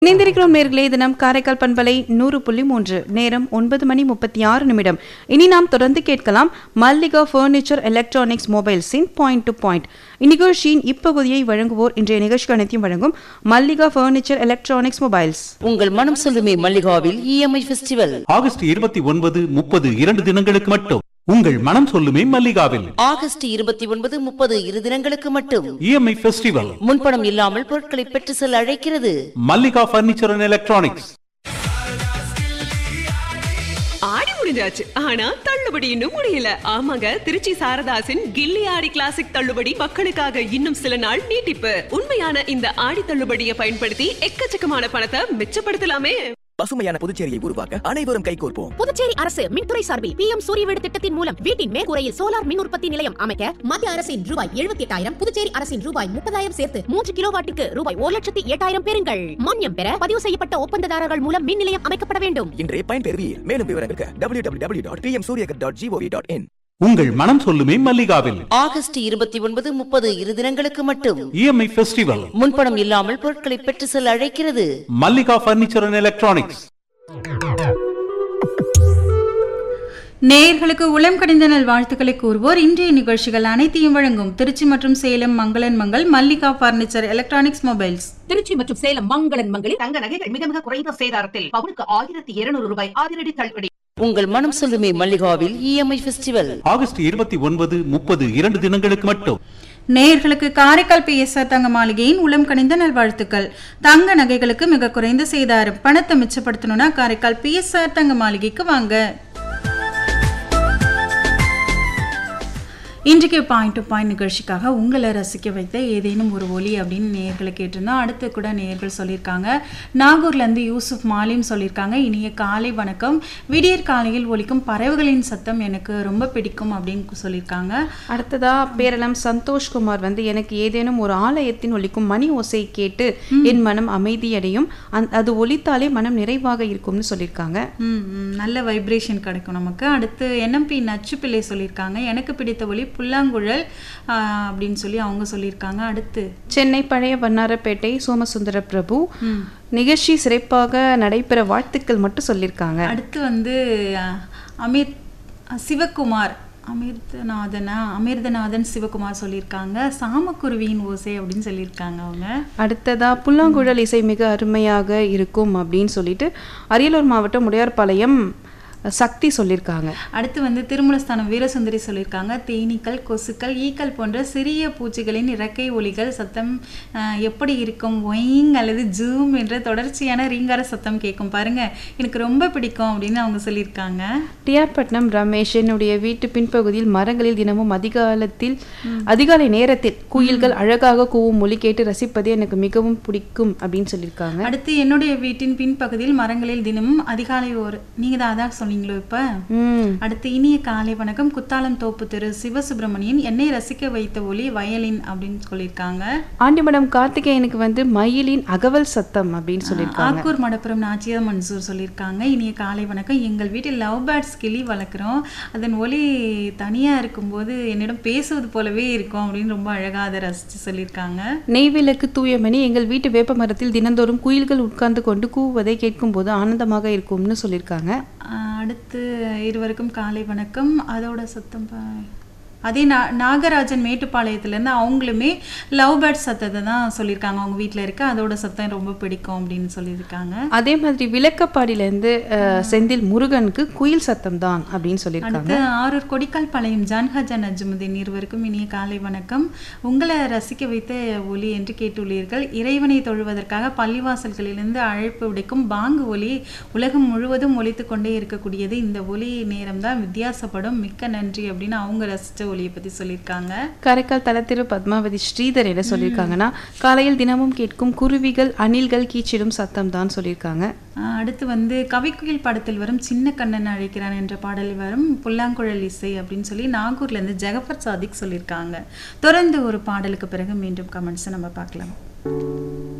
இணைந்திருக்கிறோம் நேர்களே. தினம் காரைக்கால் பண்பலை 100.3 நேரம் 9:36. இனி நாம் தொடர்ந்து கேட்கலாம் Mallika furniture electronics மொபைல்ஸின் point to point. இந்நிகழ்ச்சியின் இப்பகுதியை வழங்குவோர் இன்றைய நிகழ்ச்சி அனைத்தையும் வழங்கும் மல்லிகா பர்னிச்சர் எலக்ட்ரானிக்ஸ் மொபைல்ஸ். உங்கள் மனம் சொல்லுமே மல்லிகாவில் இஎம்ஐ ஃபெஸ்டிவல் ஆகஸ்ட் 29, 30 2 தினங்களுக்கு மட்டும். உங்கள் மனம் சொல்லுமே மல்லிகாவில் ஆகஸ்ட் 29, 30 2 தினங்களுக்கு மட்டும் இஎம்ஐ ஃபெஸ்டிவல். முன்பணம் இல்லாமல் பொருட்களை பெற்று செல்ல அழைக்கிறது மல்லிகா பர்னிச்சர் அண்ட் எலக்ட்ரானிக்ஸ். ஆடி முடிஞ்சாச்சு, ஆனா தள்ளுபடி இன்னும் முடியல. ஆமாங்க, திருச்சி சாரதாசின் கில்லி ஆடி கிளாசிக் தள்ளுபடி மக்களுக்காக இன்னும் சில நாள் நீட்டிப்பு. உண்மையான இந்த ஆடி தள்ளுபடியை பயன்படுத்தி எக்கச்சக்கமான பணத்தை மிச்சப்படுத்தலாமே. பசுமையான புதுச்சேரியை உருவாக்க அனைவரும் கைகோர்ப்போம். புதுச்சேரி அரசு மின்துறை சார்பில் PM சூரிய வீடு திட்டத்தின் மூலம் வீட்டின் மேற்கூரையில் சோலார் மின் உற்பத்தி நிலையம் அமைக்க மத்திய அரசின் ரூபாய் 78,000, புதுச்சேரி அரசின் ரூபாய் 30,000 சேர்த்து 3 கிலோவாட்டுக்கு ரூபாய் 1,08,000 பெறுங்கள். மானியம் பெற பதிவு செய்யப்பட்ட ஒப்பந்ததாரர்கள் மூலம் மின் நிலையம் அமைக்கப்பட வேண்டும். இன்றைய பயன்பெறுவீர். மேலும் விவரங்களுக்கு www.pmsuryagar.gov.in. உங்கள் மனம் சொல்லுமே மல்லிகாவில் ஆகஸ்ட் 29, 30 2 தினங்களுக்கு மட்டும் இஎம்ஐ ஃபெஸ்டிவல். முன்பணம் இல்லாமல் பொருட்களை பெற்று செல்ல அழைக்கிறது மல்லிகா பர்னிச்சர் அண்ட் எலக்ட்ரானிக்ஸ். நேயர்களுக்கு உளம் கடிந்த நல் வாழ்த்துக்களை கூறுவோர் இன்றைய நிகழ்ச்சிகள் அனைத்தையும் வழங்கும் திருச்சி மற்றும் சேலம் மங்களன் Mangal Mallika furniture electronics mobiles. Trichy மற்றும் சேலம் மங்களன் மங்களில் தங்க நகைகள் மிக மிக குறைந்த சேதாரத்தில் பவுனுக்கு 1,200 ரூபாய் அதிரடி தள்ளுபடி. உங்கள் மனம் சொல்லுமே மல்லிகாவில் இஎம்ஐ ஃபெஸ்டிவல் ஆகஸ்ட் 29, 30 2 தினங்களுக்கு மட்டும். நேயர்களுக்கு காரைக்கால் PSR தங்க மாளிகையின் உளம் கனிந்த நல்வாழ்த்துக்கள். தங்க நகைகளுக்கு மிக குறைந்த சேதாரம். பணத்தை மிச்சப்படுத்தணும்னா காரைக்கால் PSR தங்க மாளிகைக்கு வாங்க. இன்றைக்கு பாயிண்ட் டு பாயிண்ட் நிகழ்ச்சிக்காக உங்களை ரசிக்க வைத்த ஏதேனும் ஒரு ஒலி அப்படின்னு நேயர்களை கேட்டிருந்தோம். அடுத்து கூட நேயர்கள் சொல்லியிருக்காங்க. நாகூர்லேருந்து யூசுப் மாலிம் சொல்லியிருக்காங்க, இனிய காலை வணக்கம். விடியற் காலையில் ஒலிக்கும் பறவைகளின் சத்தம் எனக்கு ரொம்ப பிடிக்கும் அப்படின்னு சொல்லியிருக்காங்க. அடுத்ததா பேரளம் சந்தோஷ்குமார் எனக்கு ஏதேனும் ஒரு ஆலயத்தின் ஒலிக்கும் மணி ஓசை கேட்டு என் மனம் அமைதியடையும், அது ஒலித்தாலே மனம் நிறைவாக இருக்கும்னு சொல்லியிருக்காங்க. நல்ல வைப்ரேஷன் கிடைக்கும் நமக்கு. அடுத்து NMP நச்சு பிள்ளை சொல்லியிருக்காங்க, எனக்கு பிடித்த ஒலி புல்லாங்குழல் அப்படின்னு சொல்லி அவங்க சொல்லியிருக்காங்க. அடுத்து சென்னை பழைய வண்ணாரப்பேட்டை சோமசுந்தர பிரபு நிகழ்ச்சி சிறப்பாக நடைபெற வாழ்த்துக்கள் மட்டும் சொல்லியிருக்காங்க. அடுத்து சிவகுமார் அமிர்தநாதன் சிவகுமார் சொல்லியிருக்காங்க, சாமக்குருவியின் ஓசை அப்படின்னு சொல்லியிருக்காங்க அவங்க. அடுத்ததா புல்லாங்குழல் இசை மிக அருமையாக இருக்கும் அப்படின்னு சொல்லிட்டு அரியலூர் மாவட்டம் உடையார்பாளையம் சக்தி சொல்லியிருக்காங்க. அடுத்து திருமலஸ்தானம் வீரசுந்தரி சொல்லியிருக்காங்க, தேனீக்கள், கொசுக்கள், ஈக்கள் போன்ற சிறிய பூச்சிகளின் இறக்கை ஒலிகள் சத்தம் எப்படி இருக்கும், ஒயிங் அல்லது ஜூம் என்ற தொடர்ச்சியான ரீங்கார சத்தம் கேட்கும் பாருங்க, எனக்கு ரொம்ப பிடிக்கும் அப்படின்னு அவங்க சொல்லியிருக்காங்க. டிஆர் பட்னம் ரமேஷ், என்னுடைய வீட்டு பின்பகுதியில் மரங்களில் தினமும் அதிகாலை நேரத்தில் குயில்கள் அழகாக கூவும் ஒலி கேட்டு ரசிப்பது எனக்கு மிகவும் பிடிக்கும் அப்படின்னு சொல்லியிருக்காங்க. அடுத்து என்னுடைய வீட்டின் பின்பகுதியில் மரங்களில் தினமும் அதிகாலை நீங்க தான் அதான் சொன்னீங்களோ இப்ப. அடுத்து இனிய காலை வணக்கம், குத்தாலம் தோப்பு திரு சிவசுப்பிரமணியன், என்னை ரசிக்க வைத்த ஒலி வயலின் அப்படின்னு சொல்லியிருக்காங்க. ஆண்டிமடம் கார்த்திகேயனுக்கு மயிலின் அகவல் சத்தம் அப்படின்னு சொல்லியிருக்காங்க. ஆக்கூர் மடப்புறம் நாச்சியா மன்சூர் சொல்லியிருக்காங்க, இனிய காலை வணக்கம், எங்கள் வீட்டில் லவ் பேர்ட்ஸ் கிளி வளர்க்குறோம், அதன் ஒலி தனியா இருக்கும்போது என்னிடம் பேசுவது போலவே இருக்கும் அப்படின்னு ரொம்ப அழகா அதை ரசிச்சு சொல்லியிருக்காங்க. நெய்விளக்கு தூயமணி, எங்கள் வீட்டு வேப்ப மரத்தில் தினந்தோறும் குயில்கள் உட்கார்ந்து கொண்டு கூவுவதை கேட்கும் போது ஆனந்தமாக இருக்கும்னு சொல்லியிருக்காங்க. அடுத்து இருவருக்கும் காலை வணக்கம். அதோட சத்தம் அதே நாகராஜன் மேட்டுப்பாளையத்துலேருந்து அவங்களுமே லவ் பேர்ட் சத்தத்தை தான் சொல்லியிருக்காங்க, அவங்க வீட்டில் இருக்க அதோட சத்தம் ரொம்ப பிடிக்கும் அப்படின்னு சொல்லியிருக்காங்க. அதே மாதிரி விளக்கப்பாடியிலேருந்து செந்தில் முருகனுக்கு குயில் சத்தம் தான் அப்படின்னு சொல்லியிருக்காங்க. அடுத்து ஆரூர் கொடிக்கால் பாளையம் ஜான்ஹாஜா நஜ்முதீன், இருவருக்கும் இனிய காலை வணக்கம். உங்களை ரசிக்க வைத்த ஒலி என்று கேட்டுள்ளீர்கள். இறைவனை தொழுவதற்காக பள்ளிவாசல்களிலிருந்து அழைப்பு விடுக்கும் பாங்கு ஒலி உலகம் முழுவதும் ஒலித்து கொண்டே இருக்கக்கூடியது. இந்த ஒலி நேரம் தான் வித்தியாசப்படும், மிக்க நன்றி அப்படின்னு அவங்க ரசித்த ஒலியை பத்தி சொல்லியிருக்காங்க. காரைக்கால் தலத்திரு பத்மாவதி ஸ்ரீதர் என்ன சொல்லியிருக்காங்கன்னா, காலையில் தினமும் கேட்கும் குருவிகள் அணில்கள் கீச்சிடும் சத்தம் தான் சொல்லியிருக்காங்க. அடுத்து கவிக்குயில் படத்தில் வரும் சின்ன கண்ணன் அழைக்கிறான் என்ற பாடலில் வரும் புல்லாங்குழல் இசை அப்படின்னு சொல்லி நாகூர்ல இருந்து ஜெகபர் சாதிக் சொல்லியிருக்காங்க. தொடர்ந்து ஒரு பாடலுக்கு பிறகு மீண்டும் கமெண்ட்ஸ் நம்ம பார்க்கலாம்.